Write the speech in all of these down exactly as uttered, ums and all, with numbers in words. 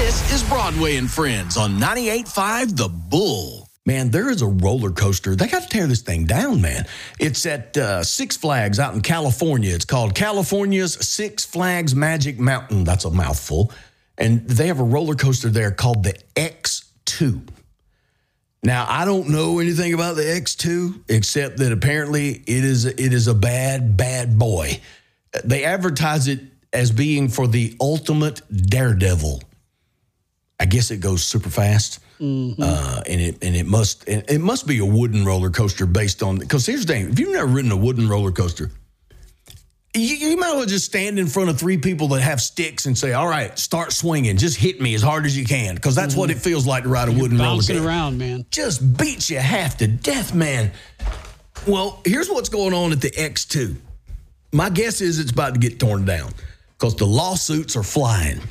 This is Broadway and Friends on ninety-eight point five The Bull. Man, there is a roller coaster. They got to tear this thing down, man. It's at uh, Six Flags out in California. It's called California's Six Flags Magic Mountain. That's a mouthful. And they have a roller coaster there called the X two. Now, I don't know anything about the X two, except that apparently it is, it is a bad, bad boy. They advertise it as being for the ultimate daredevil. I guess it goes super fast. Mm-hmm. Uh, and it and it must and it must be a wooden roller coaster based on, because here's the thing: if you've never ridden a wooden roller coaster, you, you might as well just stand in front of three people that have sticks and say, "All right, start swinging. Just hit me as hard as you can," because that's mm-hmm. what it feels like to ride a You're wooden roller coaster. Bouncing around, man. Just beats you half to death, man. Well, here's what's going on at the X two. My guess is it's about to get torn down because the lawsuits are flying.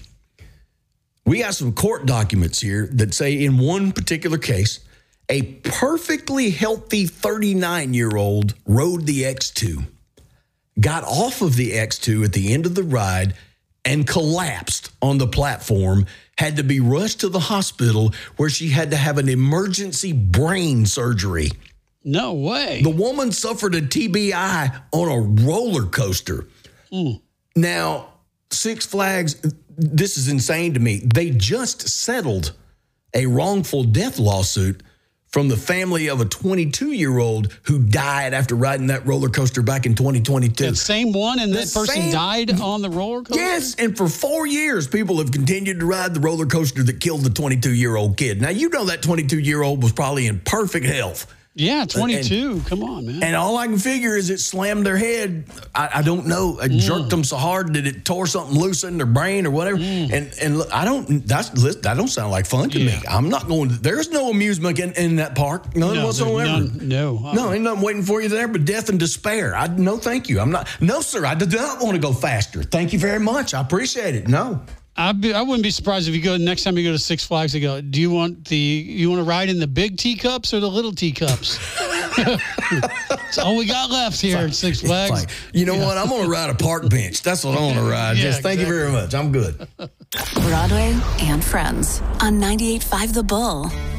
We got some court documents here that say in one particular case, a perfectly healthy thirty-nine-year-old rode the X two, got off of the X two at the end of the ride, and collapsed on the platform, had to be rushed to the hospital where she had to have an emergency brain surgery. No way. The woman suffered a T B I on a roller coaster. Mm. Now, Six Flags, this is insane to me. They just settled a wrongful death lawsuit from the family of a twenty-two-year-old who died after riding that roller coaster back in twenty twenty-two. That same one, and the that person same, died on the roller coaster? Yes, and for four years, people have continued to ride the roller coaster that killed the twenty-two-year-old kid. Now, you know that twenty-two-year-old was probably in perfect health. Yeah, twenty-two. And, Come on, man. And all I can figure is it slammed their head. I, I don't know. It mm. jerked them so hard that it tore something loose in their brain or whatever. Mm. And and look, I don't. That's that don't sound like fun to yeah. me. I'm not going. To, there's no amusement in, in that park. None no, whatsoever. None, no. Uh, no, ain't nothing waiting for you there but death and despair. I no, thank you. I'm not. No, sir. I do not want to go faster. Thank you very much. I appreciate it. No. I'd be, I wouldn't be surprised if you go next time you go to Six Flags. You go, do you want the you want to ride in the big teacups or the little teacups? That's all we got left here at Six Flags. Like, you know yeah. what? I'm going to ride a park bench. That's what I want to ride. Yeah, Just thank exactly. you very much. I'm good. Broadway and Friends on ninety-eight point five The Bull.